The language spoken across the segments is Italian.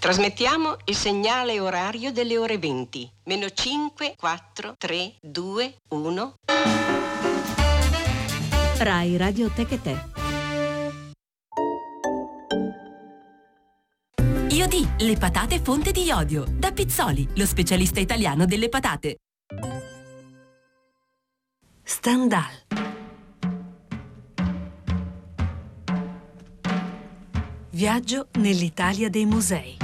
Trasmettiamo il segnale orario delle ore 20. Meno 5, 4, 3, 2, 1. Rai Radio Tecate. Iodì, le patate fonte di iodio. Da Pizzoli, lo specialista italiano delle patate. Stendhal. Viaggio nell'Italia dei musei.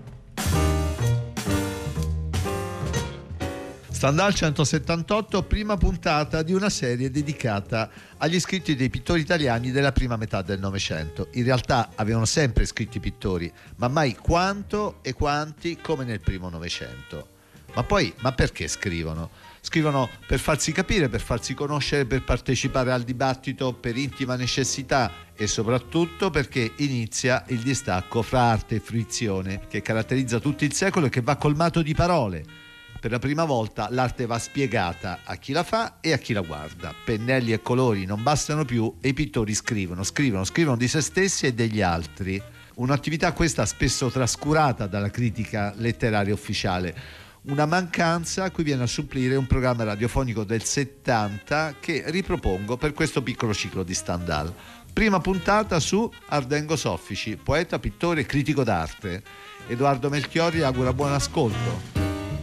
Stendhal 178, prima puntata di una serie dedicata agli scritti dei pittori italiani della prima metà del Novecento. In realtà avevano sempre scritto i pittori, ma mai quanto e quanti come nel primo Novecento. Ma perché scrivono? Scrivono per farsi capire, per farsi conoscere, per partecipare al dibattito, per intima necessità e soprattutto perché inizia il distacco fra arte e fruizione che caratterizza tutto il secolo e che va colmato di parole. Per la prima volta l'arte va spiegata a chi la fa e a chi la guarda. Pennelli e colori non bastano più e i pittori scrivono di se stessi e degli altri. Un'attività questa spesso trascurata dalla critica letteraria ufficiale. Una mancanza a cui viene a supplire un programma radiofonico del 70 che ripropongo per questo piccolo ciclo di Stendhal. Prima puntata su Ardengo Soffici, poeta, pittore e critico d'arte. Edoardo Melchiorri augura buon ascolto.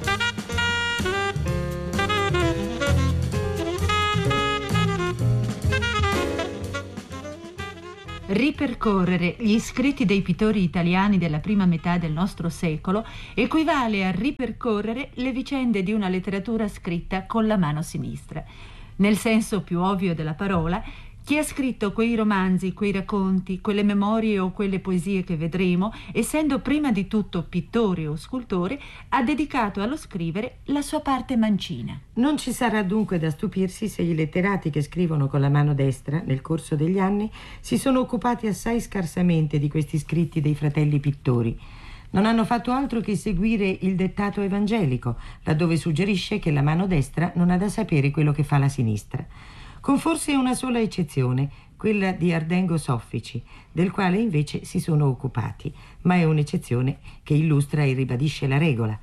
Ripercorrere gli scritti dei pittori italiani della prima metà del nostro secolo equivale a ripercorrere le vicende di una letteratura scritta con la mano sinistra. Nel senso più ovvio della parola, chi ha scritto quei romanzi, quei racconti, quelle memorie o quelle poesie che vedremo, essendo prima di tutto pittore o scultore, ha dedicato allo scrivere la sua parte mancina. Non ci sarà dunque da stupirsi se i letterati che scrivono con la mano destra, nel corso degli anni, si sono occupati assai scarsamente di questi scritti dei fratelli pittori. Non hanno fatto altro che seguire il dettato evangelico, laddove suggerisce che la mano destra non ha da sapere quello che fa la sinistra. Con forse una sola eccezione, quella di Ardengo Soffici, del quale invece si sono occupati, ma è un'eccezione che illustra e ribadisce la regola.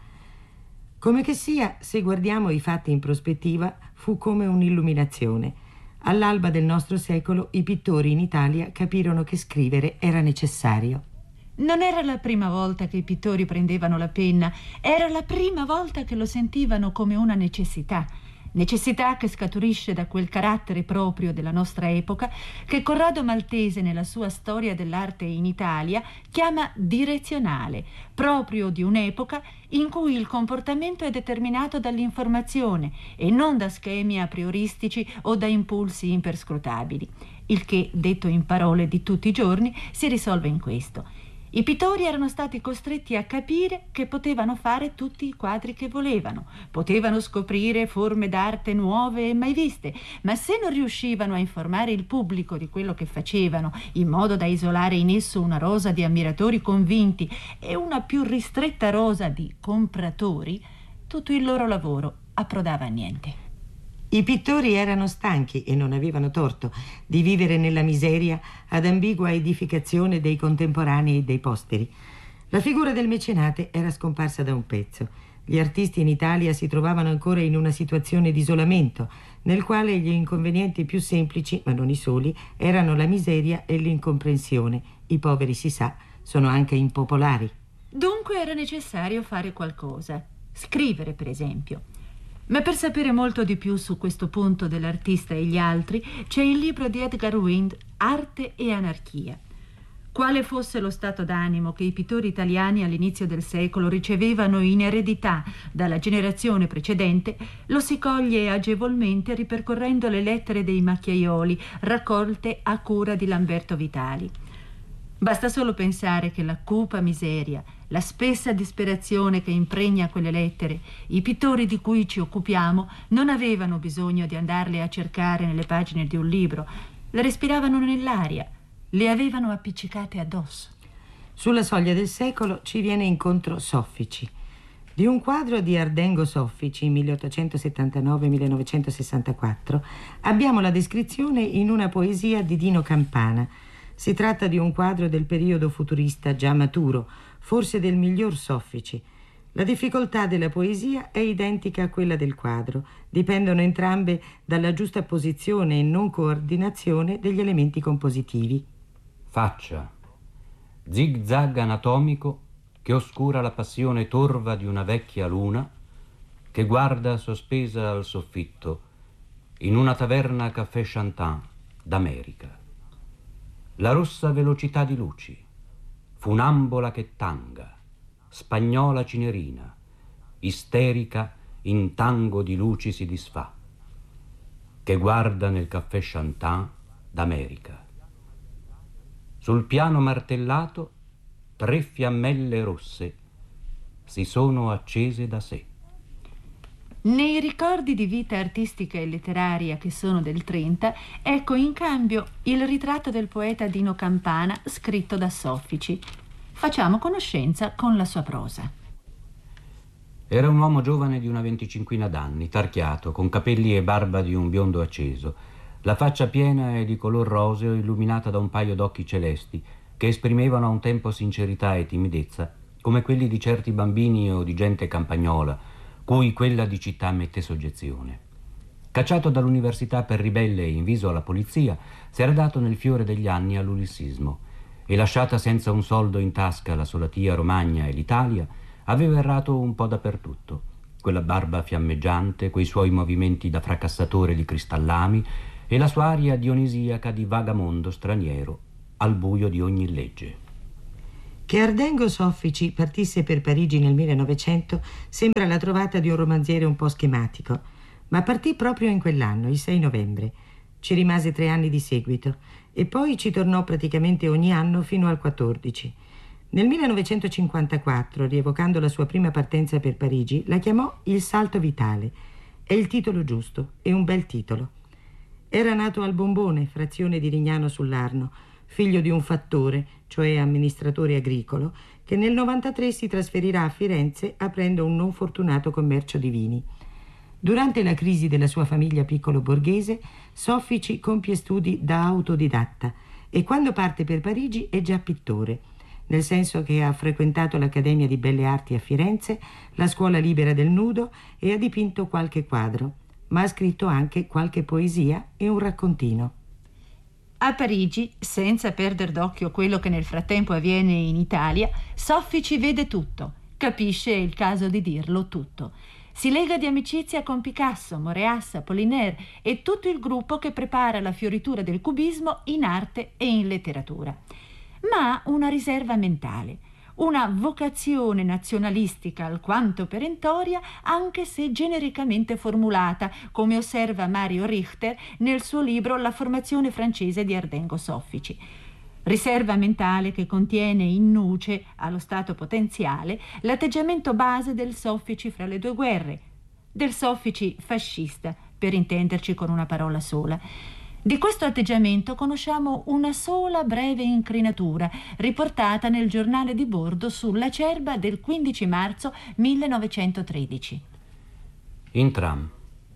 Come che sia, se guardiamo i fatti in prospettiva, fu come un'illuminazione. All'alba del nostro secolo, i pittori in Italia capirono che scrivere era necessario. Non era la prima volta che i pittori prendevano la penna, era la prima volta che lo sentivano come una necessità. Necessità che scaturisce da quel carattere proprio della nostra epoca che Corrado Maltese nella sua Storia dell'arte in Italia chiama direzionale, proprio di un'epoca in cui il comportamento è determinato dall'informazione e non da schemi a prioristici o da impulsi imperscrutabili. Il che, detto in parole di tutti i giorni, si risolve in questo. I pittori erano stati costretti a capire che potevano fare tutti i quadri che volevano, potevano scoprire forme d'arte nuove e mai viste, ma se non riuscivano a informare il pubblico di quello che facevano, in modo da isolare in esso una rosa di ammiratori convinti e una più ristretta rosa di compratori, tutto il loro lavoro approdava a niente. I pittori erano stanchi, e non avevano torto, di vivere nella miseria ad ambigua edificazione dei contemporanei e dei posteri. La figura del mecenate era scomparsa da un pezzo. Gli artisti in Italia si trovavano ancora in una situazione di isolamento, nel quale gli inconvenienti più semplici, ma non i soli, erano la miseria e l'incomprensione. I poveri, si sa, sono anche impopolari. Dunque era necessario fare qualcosa. Scrivere, per esempio. Ma per sapere molto di più su questo punto dell'artista e gli altri, c'è il libro di Edgar Wind, Arte e anarchia. Quale fosse lo stato d'animo che i pittori italiani all'inizio del secolo ricevevano in eredità dalla generazione precedente, lo si coglie agevolmente ripercorrendo le lettere dei macchiaioli raccolte a cura di Lamberto Vitali. Basta solo pensare che la cupa miseria, la spessa disperazione che impregna quelle lettere, i pittori di cui ci occupiamo non avevano bisogno di andarle a cercare nelle pagine di un libro, le respiravano nell'aria, le avevano appiccicate addosso. Sulla soglia del secolo ci viene incontro Soffici. Di un quadro di Ardengo Soffici, 1879-1964, abbiamo la descrizione in una poesia di Dino Campana. Si tratta di un quadro del periodo futurista già maturo, forse del miglior Soffici. La difficoltà della poesia è identica a quella del quadro, dipendono entrambe dalla giusta posizione e non coordinazione degli elementi compositivi. Faccia, zig-zag anatomico che oscura la passione torva di una vecchia luna che guarda sospesa al soffitto in una taverna caffè Chantin d'America. La rossa velocità di luci, funambola che tanga, spagnola cinerina, isterica in tango di luci si disfà, che guarda nel caffè Chantin d'America. Sul piano martellato 3 fiammelle rosse si sono accese da sé. Nei ricordi di vita artistica e letteraria che sono del 30, ecco in cambio il ritratto del poeta Dino Campana scritto da Soffici. Facciamo conoscenza con la sua prosa. Era un uomo giovane di una 25 d'anni, tarchiato, con capelli e barba di un biondo acceso, la faccia piena e di color roseo illuminata da un paio d'occhi celesti che esprimevano a un tempo sincerità e timidezza, come quelli di certi bambini o di gente campagnola, cui quella di città mette soggezione. Cacciato dall'università per ribelle e inviso alla polizia, si era dato nel fiore degli anni all'ulissismo e, lasciata senza un soldo in tasca la solatia Romagna e l'Italia, aveva errato un po' dappertutto. Quella barba fiammeggiante, quei suoi movimenti da fracassatore di cristallami e la sua aria dionisiaca di vagamondo straniero al buio di ogni legge. Che Ardengo Soffici partisse per Parigi nel 1900 sembra la trovata di un romanziere un po' schematico, ma partì proprio in quell'anno, il 6 novembre. Ci rimase 3 anni di seguito e poi ci tornò praticamente ogni anno fino al 14. Nel 1954, rievocando la sua prima partenza per Parigi, la chiamò Il salto vitale. È il titolo giusto, è un bel titolo. Era nato al Bombone, frazione di Rignano sull'Arno, figlio di un fattore, cioè amministratore agricolo, che nel 93 si trasferirà a Firenze aprendo un non fortunato commercio di vini. Durante la crisi della sua famiglia piccolo borghese, Soffici compie studi da autodidatta e quando parte per Parigi è già pittore, nel senso che ha frequentato l'Accademia di Belle Arti a Firenze, la Scuola Libera del Nudo e ha dipinto qualche quadro, ma ha scritto anche qualche poesia e un raccontino. A Parigi, senza perder d'occhio quello che nel frattempo avviene in Italia, Soffici vede tutto, capisce, è il caso di dirlo, tutto. Si lega di amicizia con Picasso, Moreas, Apollinaire e tutto il gruppo che prepara la fioritura del cubismo in arte e in letteratura. Ma ha una riserva mentale, una vocazione nazionalistica alquanto perentoria, anche se genericamente formulata, come osserva Mario Richter nel suo libro La formazione francese di Ardengo Soffici. Riserva mentale che contiene in nuce, allo stato potenziale, l'atteggiamento base del Soffici fra le 2 guerre, del Soffici fascista, per intenderci con una parola sola. Di questo atteggiamento conosciamo una sola breve incrinatura, riportata nel giornale di bordo sull'Acerba del 15 marzo 1913. In tram.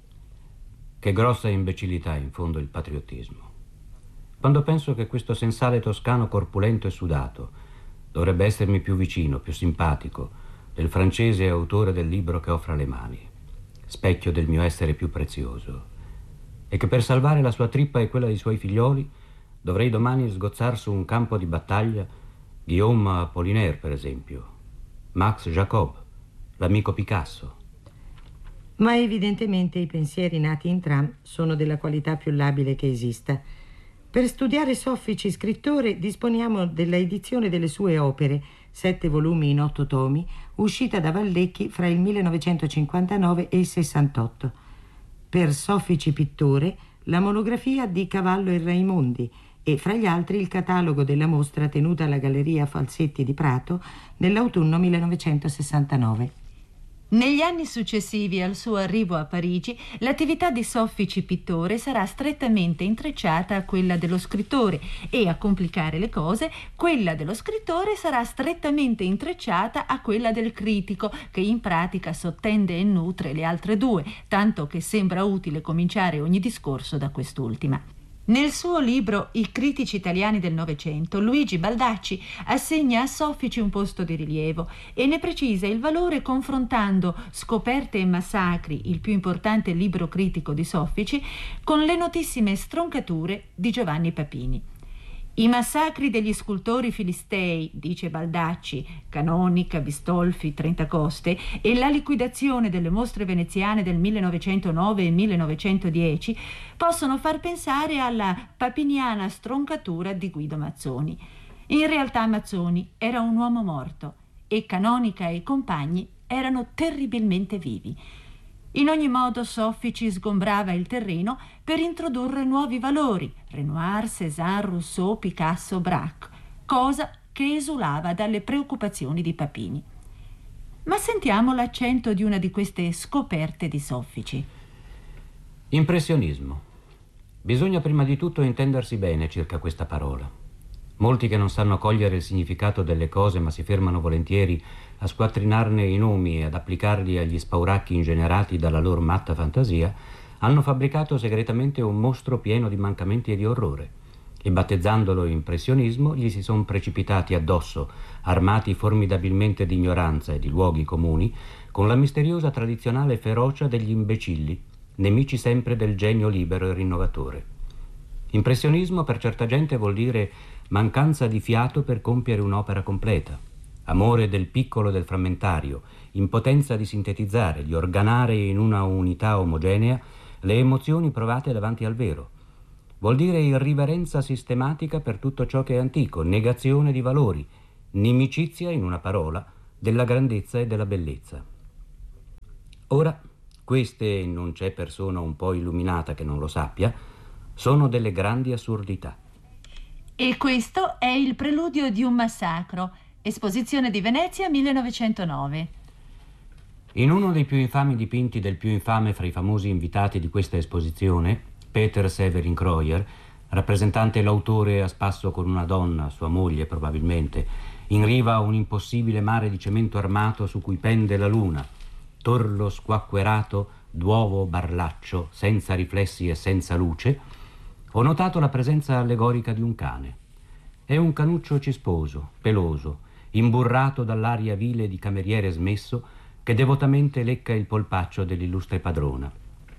Che grossa imbecillità in fondo il patriottismo. Quando penso che questo sensale toscano corpulento e sudato dovrebbe essermi più vicino, più simpatico del francese autore del libro che ho fra le mani, specchio del mio essere più prezioso, e che per salvare la sua trippa e quella dei suoi figlioli dovrei domani sgozzar su un campo di battaglia Guillaume Apollinaire, per esempio, Max Jacob, l'amico Picasso. Ma evidentemente i pensieri nati in tram sono della qualità più labile che esista. Per studiare Soffici scrittore disponiamo della edizione delle sue opere, 7 volumi in 8 tomi, uscita da Vallecchi fra il 1959 e il 68. Per Soffici pittore, la monografia di Cavallo e Raimondi e fra gli altri il catalogo della mostra tenuta alla Galleria Falsetti di Prato nell'autunno 1969. Negli anni successivi al suo arrivo a Parigi, l'attività di Soffici pittore sarà strettamente intrecciata a quella dello scrittore e, a complicare le cose, quella dello scrittore sarà strettamente intrecciata a quella del critico, che in pratica sottende e nutre le altre 2, tanto che sembra utile cominciare ogni discorso da quest'ultima. Nel suo libro I critici italiani del Novecento, Luigi Baldacci assegna a Soffici un posto di rilievo e ne precisa il valore confrontando Scoperte e massacri, il più importante libro critico di Soffici, con le notissime Stroncature di Giovanni Papini. I massacri degli scultori filistei, dice Baldacci, Canonica, Bistolfi, Trentacoste, e la liquidazione delle mostre veneziane del 1909 e 1910 possono far pensare alla papiniana stroncatura di Guido Mazzoni. In realtà Mazzoni era un uomo morto e Canonica e i compagni erano terribilmente vivi. In ogni modo Soffici sgombrava il terreno per introdurre nuovi valori, Renoir, Cézanne, Rousseau, Picasso, Braque, cosa che esulava dalle preoccupazioni di Papini. Ma sentiamo l'accento di una di queste scoperte di Soffici. Impressionismo. Bisogna prima di tutto intendersi bene circa questa parola. Molti che non sanno cogliere il significato delle cose ma si fermano volentieri a squattrinarne i nomi e ad applicarli agli spauracchi ingenerati dalla loro matta fantasia, hanno fabbricato segretamente un mostro pieno di mancamenti e di orrore e battezzandolo impressionismo gli si sono precipitati addosso, armati formidabilmente di ignoranza e di luoghi comuni, con la misteriosa tradizionale ferocia degli imbecilli, nemici sempre del genio libero e rinnovatore. Impressionismo per certa gente vuol dire mancanza di fiato per compiere un'opera completa, amore del piccolo e del frammentario, impotenza di sintetizzare, di organare in una unità omogenea le emozioni provate davanti al vero. Vuol dire irriverenza sistematica per tutto ciò che è antico, negazione di valori, nimicizia, in una parola, della grandezza e della bellezza. Ora, queste, non c'è persona un po' illuminata che non lo sappia, sono delle grandi assurdità. E questo è il preludio di un massacro, Esposizione di Venezia 1909. In uno dei più infami dipinti del più infame fra i famosi invitati di questa esposizione, Peter Severin Kreuer, rappresentante l'autore a spasso con una donna, sua moglie probabilmente, in riva a un impossibile mare di cemento armato su cui pende la luna, torlo squacquerato d'uovo barlaccio, senza riflessi e senza luce, ho notato la presenza allegorica di un cane. È un canuccio cisposo, peloso, imburrato dall'aria vile di cameriere smesso che devotamente lecca il polpaccio dell'illustre padrona.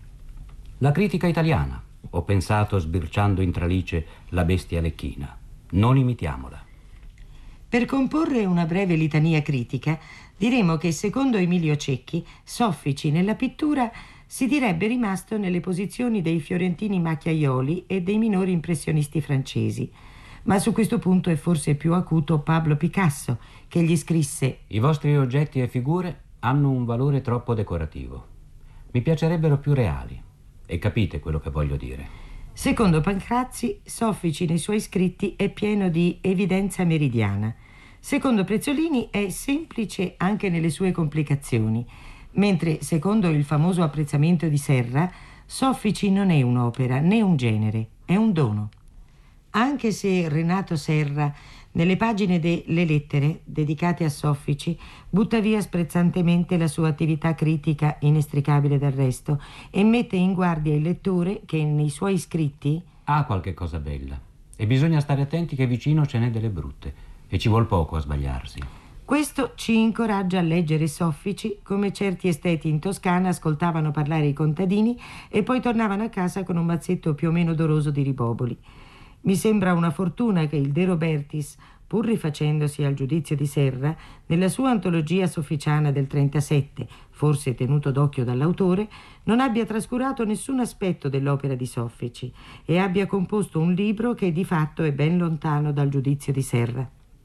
La critica italiana, ho pensato sbirciando in tralice la bestia lecchina. Non imitiamola. Per comporre una breve litania critica, diremo che secondo Emilio Cecchi, Soffici nella pittura si direbbe rimasto nelle posizioni dei fiorentini macchiaioli e dei minori impressionisti francesi. Ma su questo punto è forse più acuto Pablo Picasso, che gli scrisse: I vostri oggetti e figure hanno un valore troppo decorativo. Mi piacerebbero più reali. E capite quello che voglio dire. Secondo Pancrazzi, Soffici nei suoi scritti è pieno di evidenza meridiana. Secondo Prezzolini è semplice anche nelle sue complicazioni, mentre secondo il famoso apprezzamento di Serra, Soffici non è un'opera né un genere, è un dono. Anche se Renato Serra, nelle pagine delle lettere dedicate a Soffici, butta via sprezzantemente la sua attività critica inestricabile dal resto e mette in guardia il lettore che nei suoi scritti ha qualche cosa bella e bisogna stare attenti che vicino ce n'è delle brutte e ci vuol poco a sbagliarsi. Questo ci incoraggia a leggere Soffici come certi esteti in Toscana ascoltavano parlare i contadini e poi tornavano a casa con un mazzetto più o meno odoroso di riboboli. Mi sembra una fortuna che il De Robertis, pur rifacendosi al giudizio di Serra, nella sua antologia sofficiana del 37, forse tenuto d'occhio dall'autore, non abbia trascurato nessun aspetto dell'opera di Soffici e abbia composto un libro che di fatto è ben lontano dal giudizio di Serra.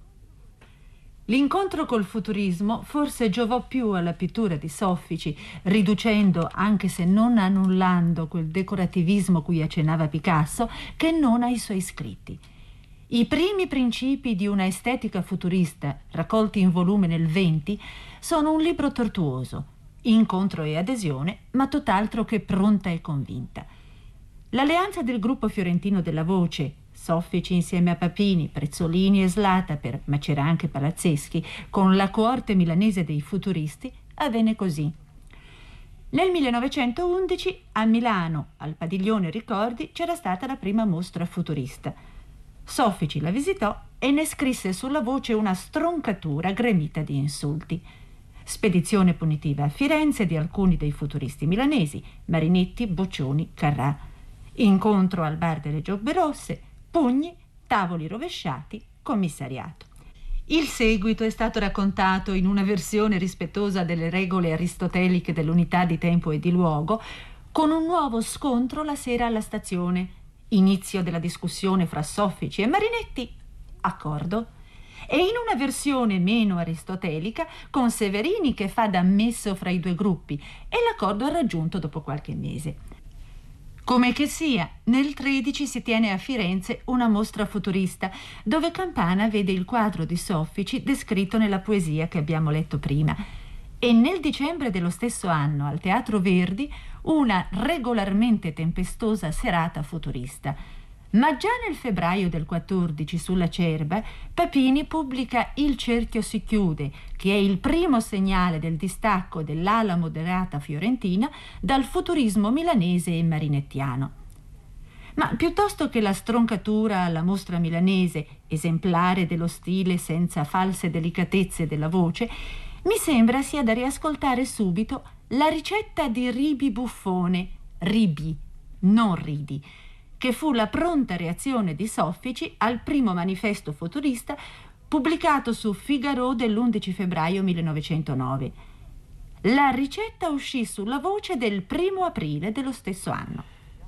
L'incontro col futurismo forse giovò più alla pittura di Soffici, riducendo, anche se non annullando, quel decorativismo cui accennava Picasso, che non ai suoi scritti. I primi principi di una estetica futurista, raccolti in volume nel 20, sono un libro tortuoso, incontro e adesione, ma tutt'altro che pronta e convinta. L'alleanza del gruppo fiorentino della Voce, Soffici insieme a Papini, Prezzolini e Slataper, ma c'era anche Palazzeschi, con la coorte milanese dei futuristi, avvenne così. Nel 1911 a Milano, al Padiglione Ricordi, c'era stata la prima mostra futurista. Soffici la visitò e ne scrisse sulla voce una stroncatura gremita di insulti. Spedizione punitiva a Firenze di alcuni dei futuristi milanesi, Marinetti, Boccioni, Carrà. Incontro al bar delle Giobbe Rosse, pugni, tavoli rovesciati, commissariato. Il seguito è stato raccontato in una versione rispettosa delle regole aristoteliche dell'unità di tempo e di luogo, con un nuovo scontro la sera alla stazione, inizio della discussione fra Soffici e Marinetti, accordo, e in una versione meno aristotelica con Severini che fa da ammesso fra i due gruppi, e l'accordo è raggiunto dopo qualche mese. Come che sia, nel 13 si tiene a Firenze una mostra futurista dove Campana vede il quadro di Soffici descritto nella poesia che abbiamo letto prima, e nel dicembre dello stesso anno al Teatro Verdi una regolarmente tempestosa serata futurista. Ma già nel febbraio del 14 sulla Cerba Papini pubblica Il cerchio si chiude, che è il primo segnale del distacco dell'ala moderata fiorentina dal futurismo milanese e marinettiano. Ma piuttosto che la stroncatura alla mostra milanese, esemplare dello stile senza false delicatezze della voce, mi sembra sia da riascoltare subito la ricetta di Ribi Buffone, Ribi, non Ridi, che fu la pronta reazione di Soffici al primo manifesto futurista pubblicato su Figaro dell'11 febbraio 1909. La ricetta uscì sulla voce del 1° aprile dello stesso anno.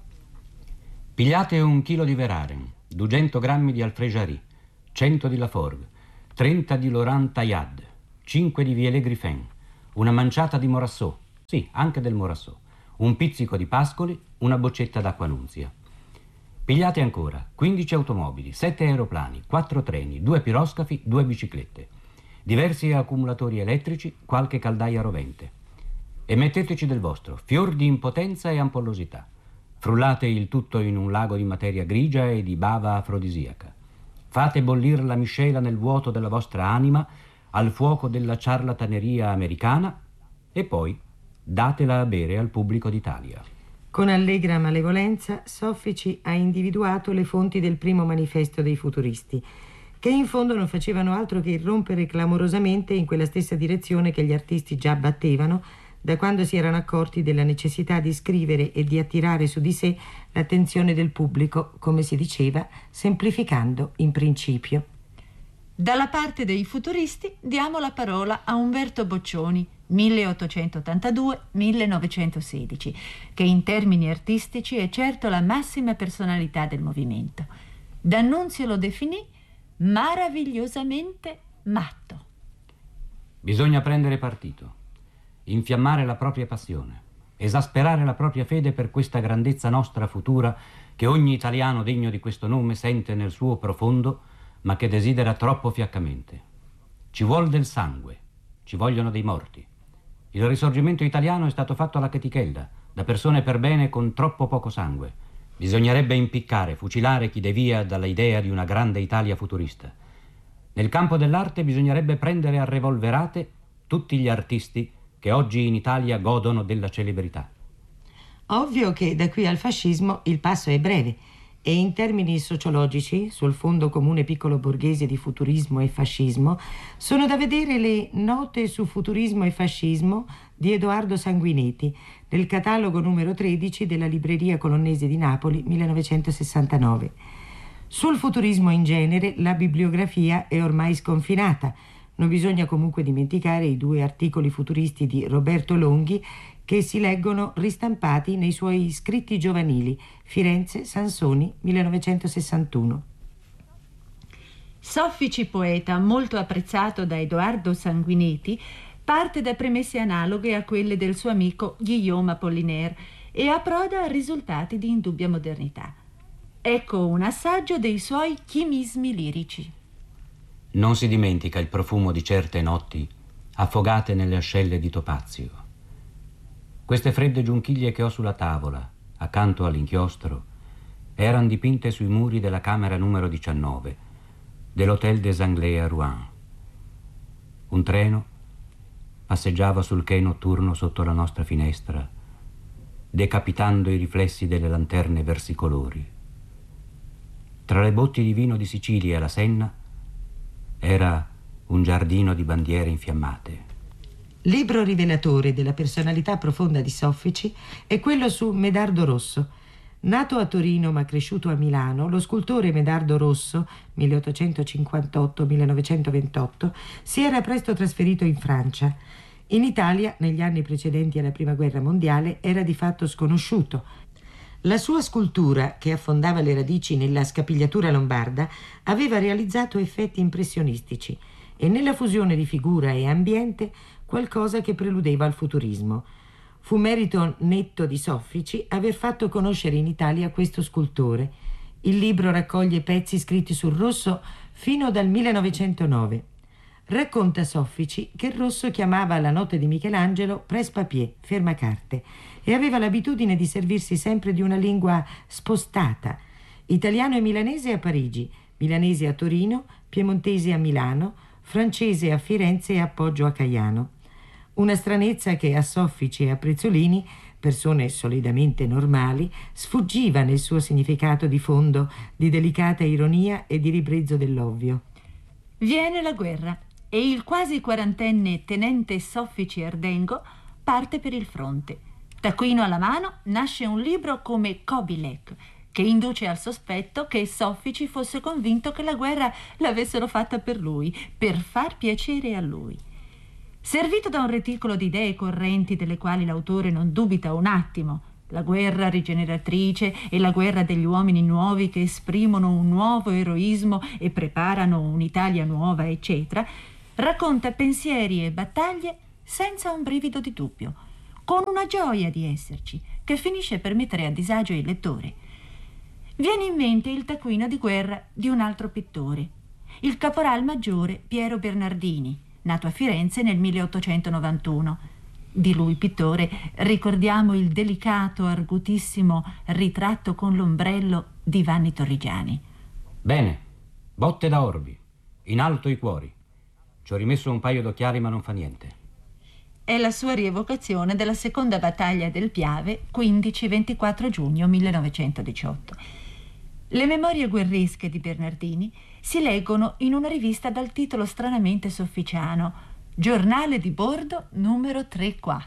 Pigliate 1 chilo di Veraren, 200 grammi di Alfréjari, 100 di Laforgue, 30 di Laurent Taillade, 5 di Vielle Griffin, una manciata di Morassot, sì, anche del Morassot, un pizzico di Pascoli, una boccetta d'acqua Nunzia. Pigliate ancora 15 automobili, 7 aeroplani, 4 treni, 2 piroscafi, 2 biciclette, diversi accumulatori elettrici, qualche caldaia rovente. E metteteci del vostro, fior di impotenza e ampollosità. Frullate il tutto in un lago di materia grigia e di bava afrodisiaca. Fate bollire la miscela nel vuoto della vostra anima al fuoco della ciarlataneria americana e poi datela a bere al pubblico d'Italia. Con allegra malevolenza, Soffici ha individuato le fonti del primo manifesto dei futuristi, che in fondo non facevano altro che irrompere clamorosamente in quella stessa direzione che gli artisti già battevano da quando si erano accorti della necessità di scrivere e di attirare su di sé l'attenzione del pubblico, come si diceva, semplificando in principio. Dalla parte dei futuristi diamo la parola a Umberto Boccioni, 1882-1916, che in termini artistici è certo la massima personalità del movimento. D'Annunzio lo definì meravigliosamente matto. Bisogna prendere partito, infiammare la propria passione, esasperare la propria fede per questa grandezza nostra futura che ogni italiano degno di questo nome sente nel suo profondo, ma che desidera troppo fiaccamente. Ci vuol del sangue, ci vogliono dei morti. Il risorgimento italiano è stato fatto alla chetichella, da persone per bene con troppo poco sangue. Bisognerebbe impiccare, fucilare chi devia dalla idea di una grande Italia futurista. Nel campo dell'arte bisognerebbe prendere a revolverate tutti gli artisti che oggi in Italia godono della celebrità. Ovvio che da qui al fascismo il passo è breve e in termini sociologici, sul fondo comune piccolo borghese di futurismo e fascismo, sono da vedere le Note su futurismo e fascismo di Edoardo Sanguinetti, nel catalogo numero 13 della Libreria Colonnese di Napoli, 1969. Sul futurismo in genere la bibliografia è ormai sconfinata. Non bisogna comunque dimenticare i 2 articoli futuristi di Roberto Longhi che si leggono ristampati nei suoi scritti giovanili, Firenze, Sansoni, 1961. Soffici poeta, molto apprezzato da Edoardo Sanguinetti, parte da premesse analoghe a quelle del suo amico Guillaume Apollinaire e approda a risultati di indubbia modernità. Ecco un assaggio dei suoi chimismi lirici. Non si dimentica il profumo di certe notti affogate nelle ascelle di topazio. Queste fredde giunchiglie che ho sulla tavola, accanto all'inchiostro, erano dipinte sui muri della camera numero 19 dell'Hôtel des Anglais a Rouen. Un treno passeggiava sul quai notturno sotto la nostra finestra decapitando i riflessi delle lanterne versicolori. Tra le botti di vino di Sicilia e la Senna era un giardino di bandiere infiammate. Libro rivelatore della personalità profonda di Soffici è quello su Medardo Rosso. Nato a Torino ma cresciuto a Milano, lo scultore Medardo Rosso, 1858-1928, si era presto trasferito in Francia. In Italia, negli anni precedenti alla Prima Guerra Mondiale, era di fatto sconosciuto. La sua scultura, che affondava le radici nella scapigliatura lombarda, aveva realizzato effetti impressionistici e nella fusione di figura e ambiente qualcosa che preludeva al futurismo. Fu merito netto di Soffici aver fatto conoscere in Italia questo scultore. Il libro raccoglie pezzi scritti sul rosso fino dal 1909. Racconta Soffici che Rosso chiamava la notte di Michelangelo presse-papier, fermacarte, e aveva l'abitudine di servirsi sempre di una lingua spostata, italiano e milanese a Parigi, milanese a Torino, piemontese a Milano, francese a Firenze e a Poggio a Caiano. Una stranezza che a Soffici e a Prezzolini, persone solidamente normali, sfuggiva nel suo significato di fondo, di delicata ironia e di ribrezzo dell'ovvio. Viene la guerra e il quasi quarantenne tenente Soffici Ardengo parte per il fronte. Taccuino alla mano nasce un libro come Kobilek, che induce al sospetto che Soffici fosse convinto che la guerra l'avessero fatta per lui, per far piacere a lui. Servito da un reticolo di idee correnti delle quali l'autore non dubita un attimo, la guerra rigeneratrice e la guerra degli uomini nuovi che esprimono un nuovo eroismo e preparano un'Italia nuova, eccetera, racconta pensieri e battaglie senza un brivido di dubbio, con una gioia di esserci, che finisce per mettere a disagio il lettore. Viene in mente il taccuino di guerra di un altro pittore, il caporal maggiore Piero Bernardini, nato a Firenze nel 1891. Di lui, pittore, ricordiamo il delicato, argutissimo ritratto con l'ombrello di Vanni Torrigiani. Bene, botte da orbi, in alto i cuori. Ci ho rimesso un paio d'occhiali ma non fa niente. È la sua rievocazione della seconda battaglia del Piave, 15-24 giugno 1918. Le memorie guerresche di Bernardini si leggono in una rivista dal titolo stranamente sofficiano, Giornale di bordo numero 3-4.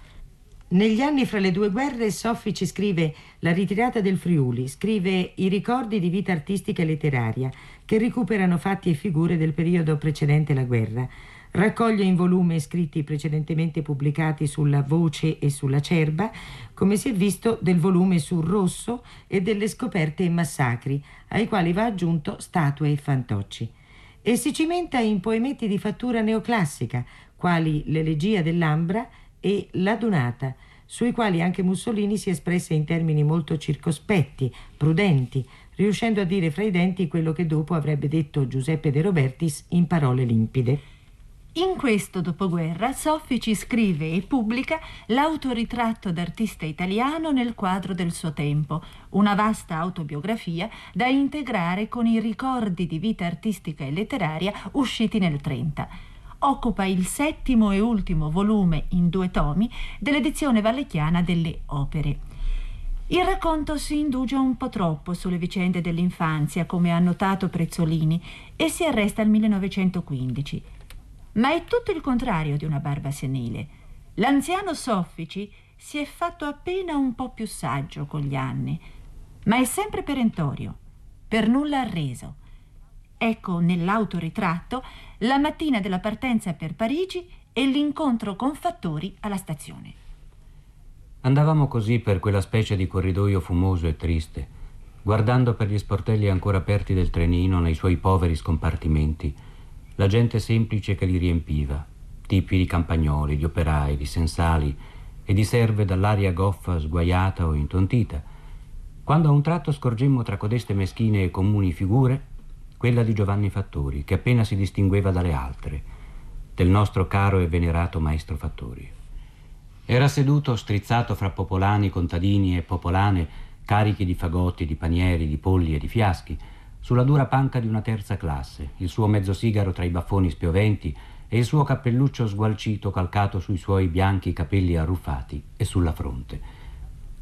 Negli anni fra le due guerre Soffici scrive La ritirata del Friuli, scrive I ricordi di vita artistica e letteraria, che recuperano fatti e figure del periodo precedente la guerra. Raccoglie in volume scritti precedentemente pubblicati sulla Voce e sulla Cerba, come si è visto del volume sul Rosso e delle scoperte e massacri, ai quali va aggiunto statue e fantocci. E si cimenta in poemetti di fattura neoclassica, quali l'Elegia dell'Ambra e La Dunata, sui quali anche Mussolini si espresse in termini molto circospetti, prudenti, riuscendo a dire fra i denti quello che dopo avrebbe detto Giuseppe De Robertis in parole limpide. In questo dopoguerra Soffici scrive e pubblica l'autoritratto d'artista italiano nel quadro del suo tempo, una vasta autobiografia da integrare con i ricordi di vita artistica e letteraria usciti nel 30. Occupa il 7° e ultimo volume in 2 tomi dell'edizione vallecchiana delle Opere. Il racconto si indugia un po' troppo sulle vicende dell'infanzia, come ha notato Prezzolini, e si arresta al 1915. Ma è tutto il contrario di una barba senile. L'anziano Soffici si è fatto appena un po' più saggio con gli anni, ma è sempre perentorio, per nulla arreso. Ecco nell'autoritratto la mattina della partenza per Parigi e l'incontro con Fattori alla stazione. Andavamo così per quella specie di corridoio fumoso e triste, guardando per gli sportelli ancora aperti del trenino nei suoi poveri scompartimenti la gente semplice che li riempiva, tipi di campagnoli, di operai, di sensali e di serve dall'aria goffa sguaiata o intontita, quando a un tratto scorgemmo tra codeste meschine e comuni figure quella di Giovanni Fattori, che appena si distingueva dalle altre, del nostro caro e venerato maestro Fattori. Era seduto strizzato fra popolani, contadini e popolane, carichi di fagotti, di panieri, di polli e di fiaschi, sulla dura panca di una terza classe, il suo mezzo sigaro tra i baffoni spioventi e il suo cappelluccio sgualcito calcato sui suoi bianchi capelli arruffati e sulla fronte.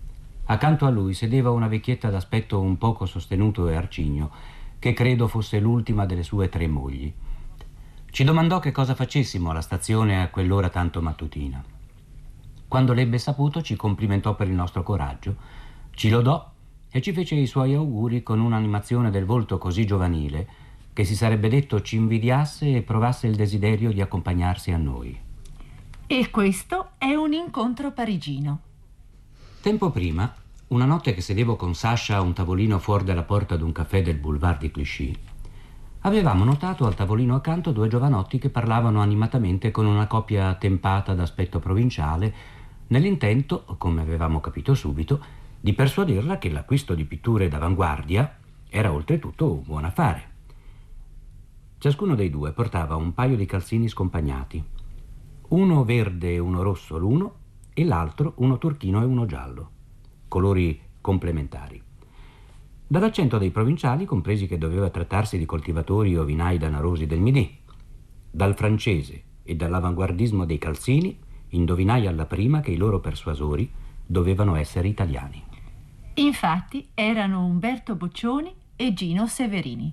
Accanto a lui sedeva una vecchietta d'aspetto un poco sostenuto e arcigno, che credo fosse l'ultima delle sue 3 mogli. Ci domandò che cosa facessimo alla stazione a quell'ora tanto mattutina. Quando l'ebbe saputo, ci complimentò per il nostro coraggio, ci lodò e ci fece i suoi auguri con un'animazione del volto così giovanile che si sarebbe detto ci invidiasse e provasse il desiderio di accompagnarsi a noi. E questo è un incontro parigino. Tempo prima, una notte che sedevo con Sasha a un tavolino fuori dalla porta d'un caffè del boulevard di Clichy, avevamo notato al tavolino accanto 2 giovanotti che parlavano animatamente con una coppia tempata d'aspetto provinciale, nell'intento, come avevamo capito subito, di persuaderla che l'acquisto di pitture d'avanguardia era oltretutto un buon affare. Ciascuno dei 2 portava un paio di calzini scompagnati, uno verde e uno rosso l'uno e l'altro uno turchino e uno giallo, colori complementari. Dall'accento dei provinciali compresi che doveva trattarsi di coltivatori o vinai danarosi del Midi. Dal francese e dall'avanguardismo dei calzini indovinai alla prima che i loro persuasori dovevano essere italiani. Infatti erano Umberto Boccioni e Gino Severini.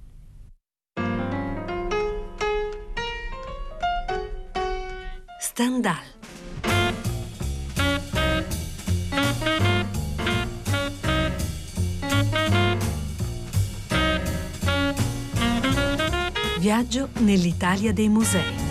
Stendhal. Viaggio nell'Italia dei musei.